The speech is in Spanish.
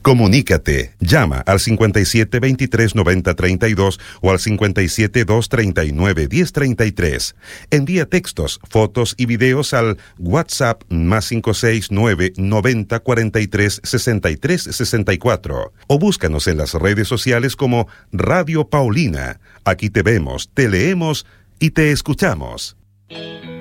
Comunícate. Llama al 5723-9032 o al 57239-1033. Envía textos, fotos y videos al WhatsApp más 569-9043-6364 o búscanos en las redes sociales como Radio Paulina. Aquí te vemos, te leemos y te escuchamos.